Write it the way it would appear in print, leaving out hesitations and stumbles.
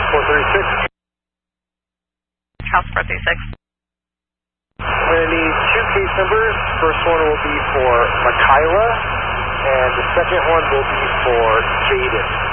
436. House 436. I'm going to need 2 case numbers. First one will be for Makayla, and the second one will be for Jaden.